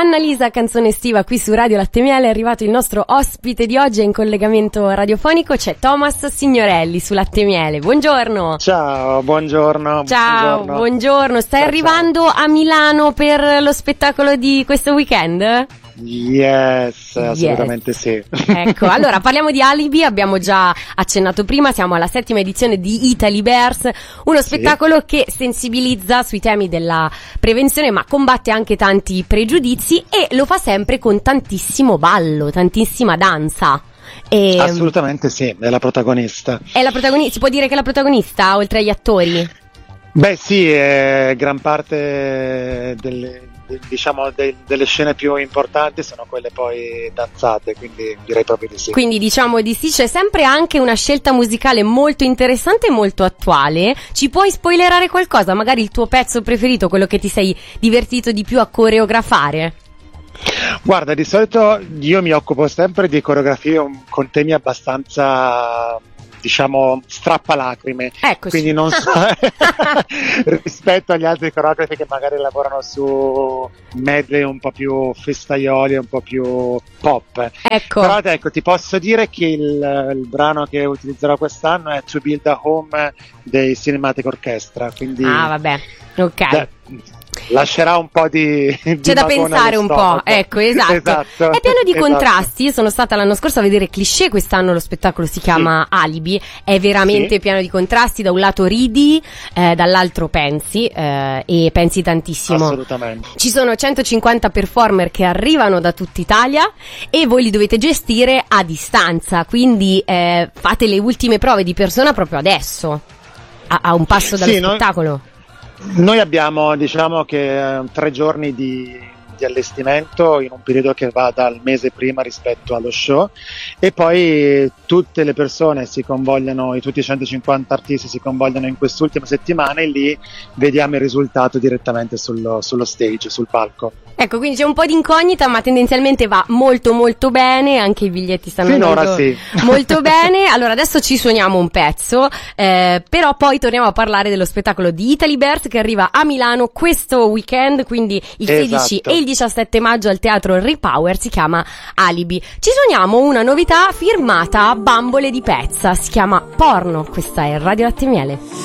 Annalisa, canzone estiva qui su Radio Latte Miele. È arrivato il nostro ospite di oggi, è in collegamento radiofonico, c'è Thomas Signorelli su Latte Miele. Buongiorno. Ciao, buongiorno. Ciao, buongiorno. Stai arrivando a Milano per lo spettacolo di questo weekend? Yes, assolutamente sì. Ecco, allora parliamo di Alibi, abbiamo già accennato prima, siamo alla 7ª edizione di Italy Bears, uno spettacolo che sensibilizza sui temi della prevenzione ma combatte anche tanti pregiudizi e lo fa sempre con tantissimo ballo, tantissima danza. Assolutamente sì, è la protagonista. Si può dire che è la protagonista, oltre agli attori? Beh sì, gran parte delle scene più importanti sono quelle poi danzate, quindi direi proprio di sì. Quindi diciamo di sì, c'è sempre anche una scelta musicale molto interessante e molto attuale. Ci puoi spoilerare qualcosa? Magari il tuo pezzo preferito, quello che ti sei divertito di più a coreografare? Guarda, di solito io mi occupo sempre di coreografie con temi abbastanza, diciamo, strappalacrime. Eccoci. Quindi non so rispetto agli altri coreografi che magari lavorano su medley un po' più festaioli, un po' più pop. Ecco. Però ecco, ti posso dire che il brano che utilizzerò quest'anno è To Build a Home dei Cinematic Orchestra, quindi vabbè, ok. Lascerà un po' c'è da pensare un po', ecco, esatto. È pieno di contrasti. Io sono stata l'anno scorso a vedere Cliché, quest'anno lo spettacolo si chiama Alibi, è veramente pieno di contrasti. Da un lato ridi, dall'altro pensi, e pensi tantissimo. Assolutamente. Ci sono 150 performer che arrivano da tutta Italia e voi li dovete gestire a distanza, quindi fate le ultime prove di persona proprio adesso, a un passo dallo spettacolo. Noi abbiamo, diciamo che 3 giorni di allestimento in un periodo che va dal mese prima rispetto allo show, e poi tutte le persone si convogliano, tutti i 150 artisti si convogliano in quest'ultima settimana e lì vediamo il risultato direttamente sullo stage, sul palco. Ecco, quindi c'è un po' di incognita, ma tendenzialmente va molto molto bene, anche i biglietti stanno andando molto bene. Allora adesso ci suoniamo un pezzo, però poi torniamo a parlare dello spettacolo di Italy Bears che arriva a Milano questo weekend, quindi il 16 e il 17 maggio al Teatro Repower, si chiama Alibi. Ci suoniamo una novità firmata Bambole di Pezza, si chiama Porno, questa è Radio Latte Miele.